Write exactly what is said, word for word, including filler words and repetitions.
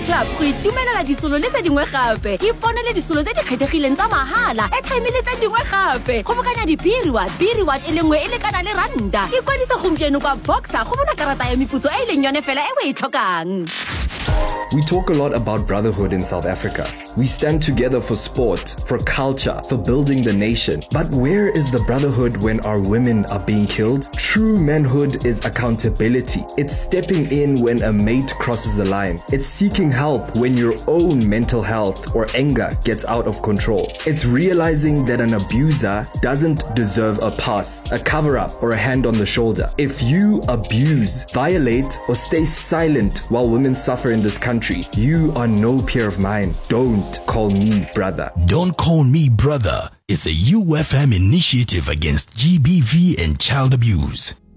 Club go itumelela disolo le tse dingwe gape. Iponele disolo tse di kgethegileng tsa mahala, airtime le tse dingwe gape. Go bokanya di-B reward, B reward e lengwe e lekana le randa. Ikwadisa gompieno kwa Boxer go bona karata ya meputso e leng yone fela e o e tlhokang. We talk a lot about brotherhood in South Africa. We stand together for sport, for culture, for building the nation. But where is the brotherhood when our women are being killed? True manhood is accountability. It's stepping in when a mate crosses the line. It's seeking help when your own mental health or anger gets out of control. It's realizing that an abuser doesn't deserve a pass, a cover-up, or a hand on the shoulder. If you abuse, violate, or stay silent while women suffer in this country, you are no peer of mine. Don't call me brother. Don't Call Me Brother is a U F M initiative against G B V and child abuse.